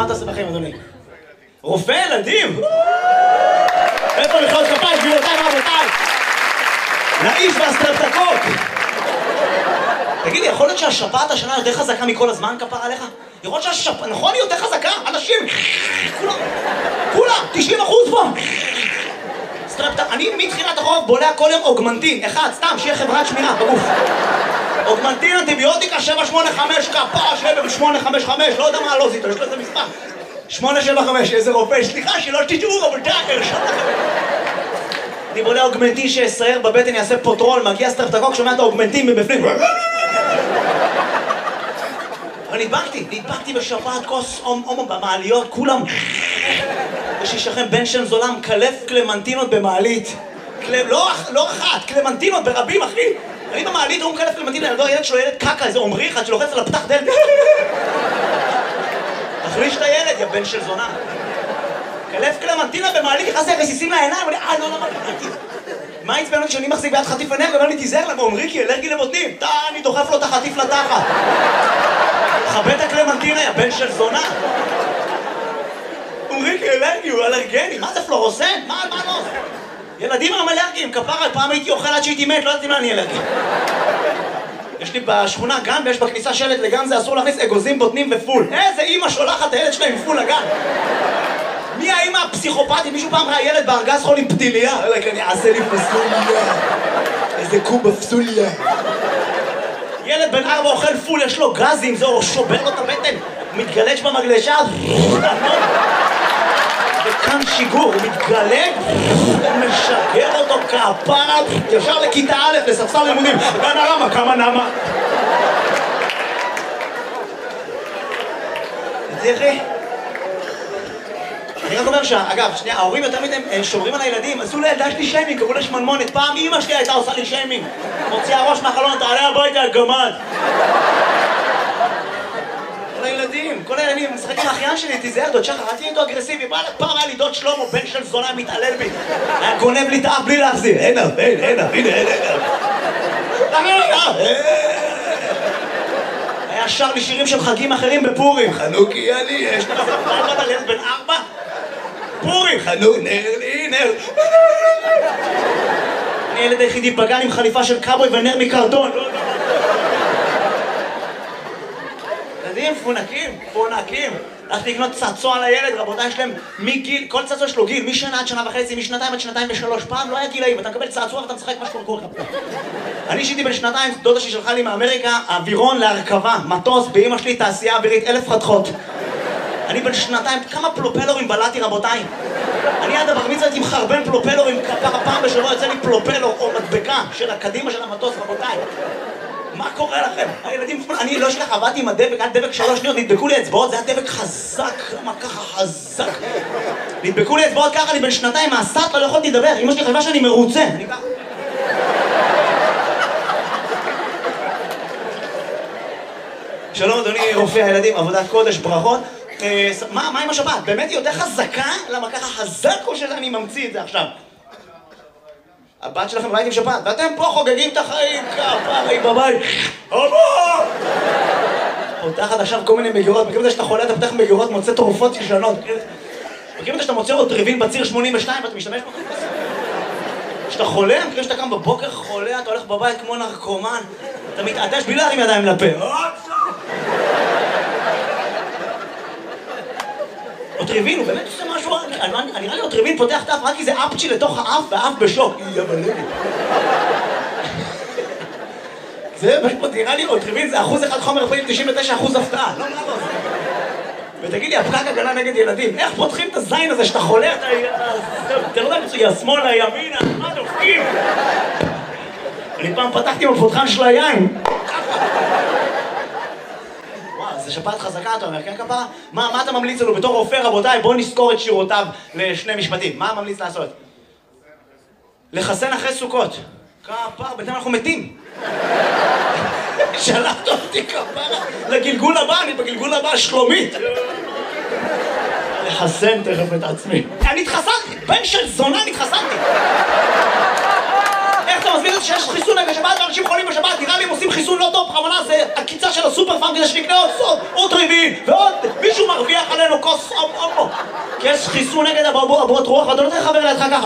מה אתה עושה בחיים, אדוני? רופא ילדים? איפה מחיאות כפיים, גבירותיי ורבותיי? לאיש והסטרפטוקוק! תגידי, יכול להיות שהשפעת השנה יותר חזקה מכל הזמן, כפר עליך? יכול להיות שהשפעת, נכון, היא יותר חזקה? אנשים, כולם, 90% פה! אני מתחילת החורף בולע כל יום אוגמנטין, אחד, סתם, שיהיה חברת שמירה בגוף. אוגמנטין, אנטיביוטיקה, 785, כפרה, 755, לא יודע מה הלוזית, יש לזה מספר. 875, איזה רופא, סליחה, שלא תטעו, אבל תאקר, אני בולע אוגמנטין שישראל בבטן יעשה פוטרול, מגיע סטרפטוקוק, שומע את האוגמנטין מבפנים. אבל נדבקתי בשפעת כוס הומו במעליות, כולם... יש לי שכם בן שם זולם, קלף קלמנטינות במעלית. לא אחת, קלמנטינות ברבים, אחי. אני במעלית, הוא מקלף קלמנטינות, ילד שלו ילד קקה, איזה עומרי אחד שלוחץ על הפתח דלת. תחליש את הילד, יא בן של זונה. קלף קלמנטינה במעלית, נכנס לי רסיסים לעיניים, לא, מה הצבנו כשאני מחזיק ביד חטיף אנרגיה, ואומר לי תיזהר למה, עומרי כי אלרגי לבוטנים. אני דוחף לו את החטיף לתחת. חבט הקלמנטינה, יא בן של זונה. אומרים אלרגי, הוא אלרגני, מה זה פלורוסנט? מה לא? ילדים הם אלרגיים, כפרה, פעם הייתי אוכל עד שהייתי מת, לא יודעת אם אני אלרגי. יש לי בשכונה גן ויש בכניסה שלט לגן זה אסור להכניס אגוזים, בוטנים ופול. איזה אימא שולחת את הילד שלה עם פול לגן? מי האימא הפסיכופתית? מישהו פעם ראה ילד בארגז חול עם פתיליה? אני אעשה לי פסוליה. איזה קוב בפסוליה. ילד בן 4 אוכל פול, יש לו גזים, זה שובר לו את הבטן. הוא מתגלש במגלשה, וכאן שיגור, הוא מתגלג, הוא משגר אותו כפרה, ישר לכיתה א' לספסל לימודים. גן הרמה, כמה נמה. תראי, אני רק אומר אגב, שנייה, ההורים יותר מדי שומרים על הילדים, עשו לילדה שלי שיימינג, קראו לה שמנמונת. פעם אמא שלי הייתה עושה לי שיימינג. מוציאה ראש מהחלון, תעלה הביתה, גמד. כל הילדים, משחק עם האחיין שלי, תיזהר, דוד שחר, אל תהיה איתו אגרסיבי, פעם היה לי דוד שלמה, בן של זונה, מתעלל בי, היה גונב לי את האף בלי להחזיר, הנה, היה שר לי שירים של חגים אחרים בפורים, חנוכי יאלי, יש לך פעם ילד בן 4? פורים, חנוך, נר, אני ילד היחידי בגן עם חליפה של קאבוי ונר מקרטון, ילדים פונקים. הלכתי לקנות צעצוע לילד, רבותיי, יש להם מגיל, כל צעצוע יש לו גיל, משנה עד שנה וחצי, משנתיים עד שנתיים ושלוש. פעם לא היה גילאים, אתה מקבל צעצוע ואתה משחק משהו קורה. אני שיתי בן שנתיים, דודה שלי שלחה לי מאמריקה, אווירון להרכבה, מטוס, באמא שלי תעשייה אווירית, 1000 חתכות. אני בן שנתיים, כמה פלופלורים בלעתי, רבותיי. אני עד הבר מצווה הייתי מחרבן פלופלורים, פעם בשבוע יוצא לי פלופלור או מדבקה של הקדימה של המטוס, רבותיי. מה קורה לכם? הילדים, אני לא שלך, עבדתי עם הדבק, היה דבק 3 שניות, נדבקו לי אצבעות, זה היה דבק חזק, מה ככה חזק? נדבקו לי אצבעות ככה, אני בן שנתיים מהסטה, לא יכולתי לדבר, אמא שלי חשבה שאני מרוצה, אני ככה. שלום אדוני רופא הילדים, עבודת קודש, ברכות. מה עם השבת? באמת היא יותר חזקה? למה ככה חזק או שאני ממציא את זה עכשיו? הבת שלכם ראיתם שבת, ואתם פה חוגגים את החיים, כפרי בבית. אבא! פותחת עכשיו כל מיני מגירות, מכירים את זה שאתה חולה, אתה פותח מגירות, מוצא תרופות ישנות. מכירים את זה שאתה מוצא רוטריבין בציר 82 ואתה משתמש בו? כשאתה חולה, מכירים שאתה קם בבוקר חולה, אתה הולך בבית כמו נרקומן, אתה מתעטש בלי להרים ידיים לפה. רוטריבין, הוא באמת עושה משהו, נראה לי רוטריבין פותח את האף רק כי זה אפצ'י לתוך האף והאף בשוק. זה פשוט, נראה לי רוטריבין זה 1% חומר פעיל, 99% הפתעה. לא, לא, לא. ותגיד לי, הפקק הגנה נגד ילדים, איך פותחים את הזין הזה שאתה חולה, אתה לא יודע מצוי, השמאל, הימין, מה דופקים? אני פעם פתחתי עם הפותחן של היין. זה שפעת חזקה, אתה אומר, כן כפרה? מה אתה ממליץ לנו בתור רופא, רבותיי? בואו נזכור את שירותיו לשני משפטים. מה ממליץ לעשות? לחסן אחרי סוכות. כפרה, בינתיים אנחנו מתים. שלחת אותי כפרה לגלגול הבא, אני בגלגול הבא שלומית. לחסן תכף את עצמי. אני התחסנתי, בן של זונה התחסנתי. איך אתה מסביר את זה שיש חיסון נגד שבת ואנשים חולים בשבת? נראה לי הם עושים חיסון לא טוב, בכוונה זה הקיצה של הסופר פארם כדי שנקנה עוד סוד, עוד ריבין ועוד מישהו מרוויח עלינו כוס יש חיסון נגד אבעבועות רוח, ואתה לא צריך לחבר לידך ככה.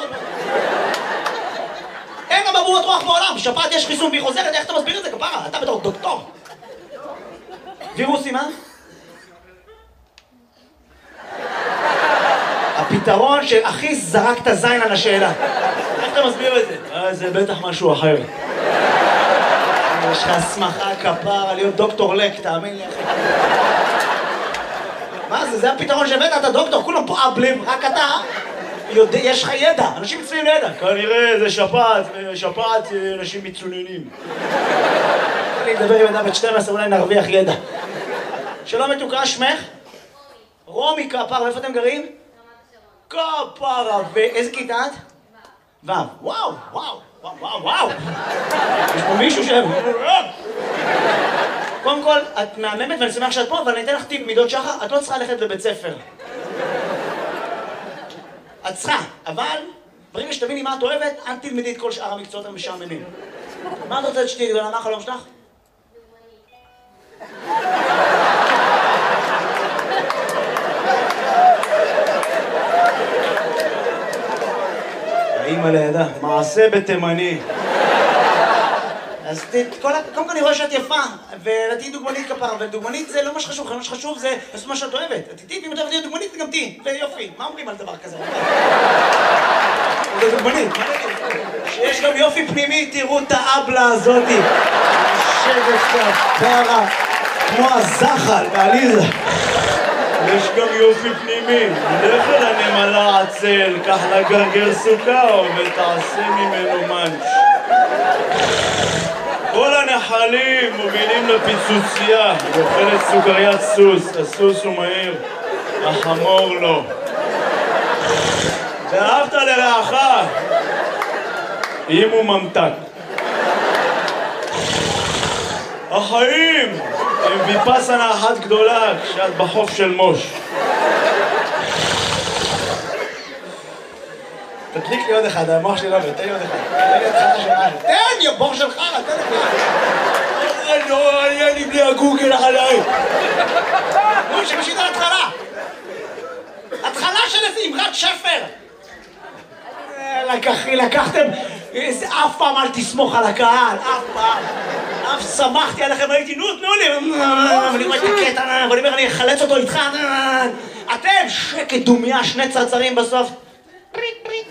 אין גם אבעבועות רוח בעולם, בשפעת יש חיסון והיא חוזרת, איך אתה מסביר את זה כפרה? אתה בתור דוקטור. וירוסים, מה? הפתרון שהכי זרק את הזין על השאלה. איך אתה מסביר את זה? זה בטח משהו אחר. יש לך הסמכה כפרה להיות דוקטור לק, תאמין לי אחי. מה זה? זה הפתרון שהבאת, אתה דוקטור, כולם פה אבלים, רק אתה יש לך ידע, אנשים מצויים לידע. כנראה זה שפעת אנשים מצוננים. אני אדבר עם אדם בת 12, אולי נרוויח ידע. שלום מתוקה, שמך? רומי כפרה, איפה אתם גרים? כפרה, ואיזה כיתה את? ו'. וואו, וואו, וואו, וואו. יש פה מישהו קודם כל, את מהממת ואני שמח שאת פה, אבל אני אתן לך טיפ מידות שחר, את לא צריכה ללכת לבית ספר. את צריכה, אבל ברגע שתביני מה את אוהבת, אל תלמדי את כל שאר המקצועות המשעממים. מה את רוצה שתהיי גדולה? מה החלום שלך? האמא לידה, מעשה בתימני. אז קודם כל אני רואה שאת יפה, ותהיי דוגמנית כפרה, ודוגמנית זה לא מה שחשוב, מה שחשוב זה לעשות מה שאת אוהבת. תהיי, אם את אוהבת להיות דוגמנית, גם תהיי, ויופי. מה אומרים על דבר כזה? זה דוגמנית, מה נגיד? שיש גם יופי פנימי, תראו את האבלה הזאתי. יושבת כפרה, כמו הזחל בעליזה. יש גם יופי פנימי, לך אל הנמלה עצל, קח לה גרגר סוכר ותעשה ממנו מנץ'. כל הנחלים מובילים לפיצוצייה, היא אוכלת סוכריית סוס, הסוס הוא מהיר, החמור לא. ואהבת לרעך, אם הוא ממתק. החיים הם ויפאסנה אחת גדולה כשאת בחוף של מוש. תדליק לי עוד אחד, המוח שלי לא עובד, תן לי עוד אחד. תן לי עוד אחד השנה. תן, יא בור של חרא, תן לי. לא, אין לי בלי הגוגל עליי. נו, שמשית על התחלה. התחלה של איזה אמרת שפר. לקחתם, אף פעם אל תסמוך על הקהל, אף פעם. אף שמחתי עליכם, הייתי, נו, תנו לי. ואני רואה את הקטע, ואני אומר, אני אחלץ אותו איתך. אתם, שקט דומיה, שני צרצרים בסוף. פריט, פריט.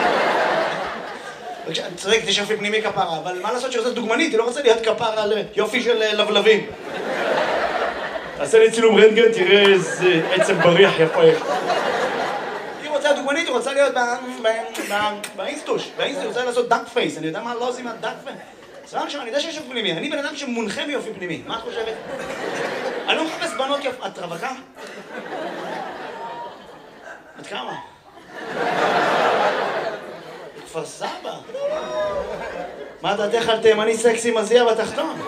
אני צודק, זה יופי פנימי כפרה, אבל מה לעשות שעושה דוגמנית? היא לא רוצה להיות כפרה על יופי של לבלבים. תעשה לי צילום רנטגן, תראה איזה עצם בריח יפה יש. היא רוצה דוגמנית, היא רוצה להיות באינסטוש. באינסטוש, היא רוצה לעשות דאק פייס. אני יודע מה לא עושים מהדאק פייס. סבבה שם, אני יודע שיש יופי פנימי. אני בן אדם שמונחה מיופי פנימי. מה את חושבת? אני לא מחפש בנות יופי. את רווקה? את כמה? כפר סבא. מה דעתך על תימני סקסי מזיע בתחתון?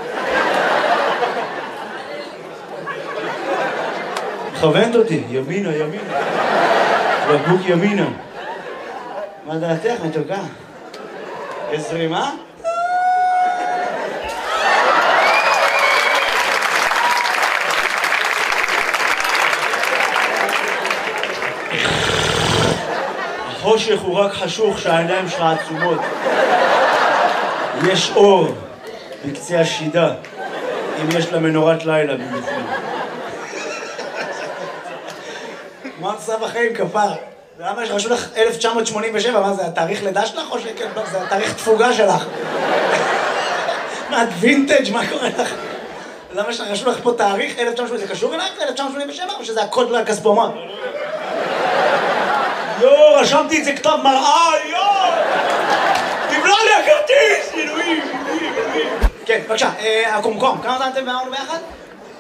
מכוונת אותי, ימינה, ימינה. בקבוק ימינה. מה דעתך, מתוקה? יש זרימה? החושך הוא רק חשוך שהעיניים שלך עצומות. יש אור בקצה השידה, אם יש לה מנורת לילה במיוחד. מה עושה בחיים כפר? למה שרשו לך 1987? מה זה, התאריך לידה שלך או שכן? לא, זה התאריך תפוגה שלך. מה, את וינטג'? מה קורה לך? למה שרשו לך פה תאריך 1987? זה קשור אלייך ל-1987 או שזה הקוד לכספומט? יו, רשמתי את זה כתב מראה, יו! תבלע לי הכרטיס! אלוהים, אלוהים, אלוהים. כן, בבקשה, הקומקום, כמה זמן אתם ואמרנו ביחד?